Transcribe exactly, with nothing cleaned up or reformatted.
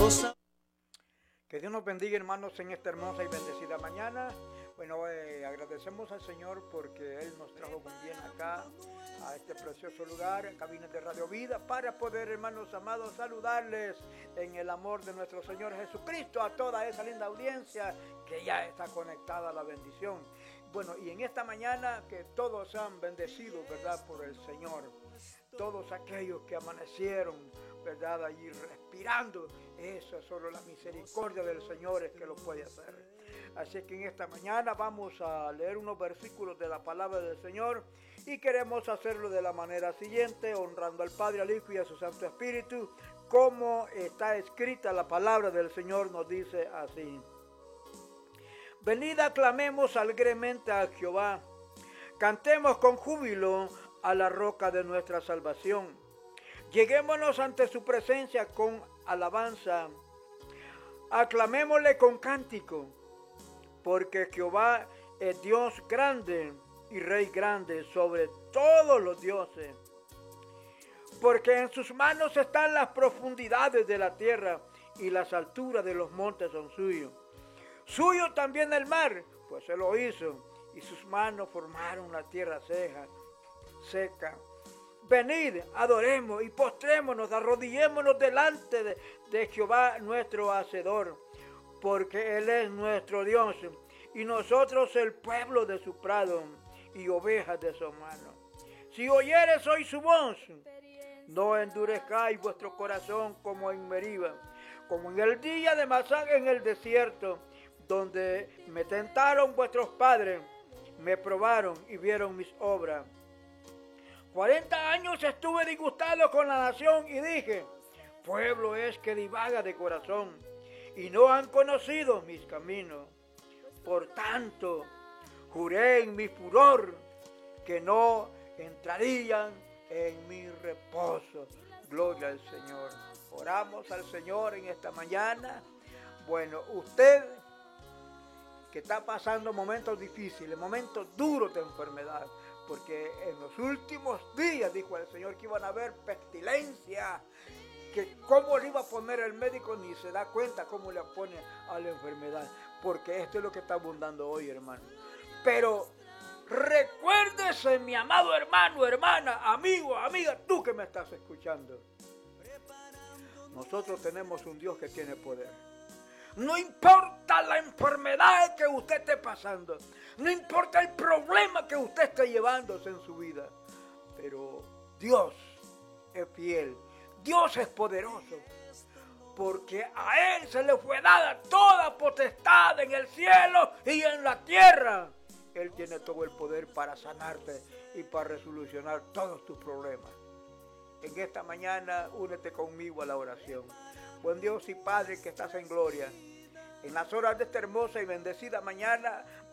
los... Que Dios nos bendiga, hermanos, en esta hermosa y bendecida mañana. Bueno, eh, agradecemos al Señor porque Él nos trajo muy bien acá, a este precioso lugar, Cabinas de Radio Vida, para poder, hermanos amados, saludarles en el amor de nuestro Señor Jesucristo, a toda esa linda audiencia que ya está conectada a la bendición. Bueno, y en esta mañana que todos han bendecido, ¿verdad?, por el Señor. Todos aquellos que amanecieron, ¿verdad?, allí respirando, eso es solo la misericordia del Señor es que lo puede hacer. Así que en esta mañana vamos a leer unos versículos de la palabra del Señor y queremos hacerlo de la manera siguiente, honrando al Padre, al Hijo y a su Santo Espíritu, como está escrita la palabra del Señor, nos dice así: venid, aclamemos alegremente a Jehová, cantemos con júbilo a la roca de nuestra salvación. Lleguémonos ante su presencia con alabanza, aclamémosle con cántico, porque Jehová es Dios grande y Rey grande sobre todos los dioses. Porque en sus manos están las profundidades de la tierra y las alturas de los montes son suyos. Suyo también el mar, pues él lo hizo, y sus manos formaron la tierra seca. seca. Venid, adoremos y postrémonos, arrodillémonos delante de, de Jehová nuestro Hacedor, porque Él es nuestro Dios, y nosotros el pueblo de su prado, y ovejas de su mano. Si oyeres hoy su voz, no endurezcáis vuestro corazón como en Meriba, como en el día de Masá en el desierto, donde me tentaron vuestros padres, me probaron y vieron mis obras. Cuarenta años estuve disgustado con la nación y dije, pueblo es que divaga de corazón y no han conocido mis caminos. Por tanto, juré en mi furor que no entrarían en mi reposo. Gloria al Señor. Oramos al Señor en esta mañana. Bueno, usted que está pasando momentos difíciles, momentos duros de enfermedad, porque en los últimos días, dijo el Señor, que iban a haber pestilencia, que cómo le iba a poner el médico ni se da cuenta cómo le pone a la enfermedad, porque esto es lo que está abundando hoy, hermano. Pero recuérdese, mi amado hermano, hermana, amigo, amiga, tú que me estás escuchando, nosotros tenemos un Dios que tiene poder. No importa la enfermedad que usted esté pasando, no importa el problema que usted esté llevándose en su vida, pero Dios es fiel, Dios es poderoso, porque a Él se le fue dada toda potestad en el cielo y en la tierra. Él tiene todo el poder para sanarte y para resolucionar todos tus problemas. En esta mañana únete conmigo a la oración. Buen Dios y Padre que estás en gloria, en las horas de esta hermosa y bendecida mañana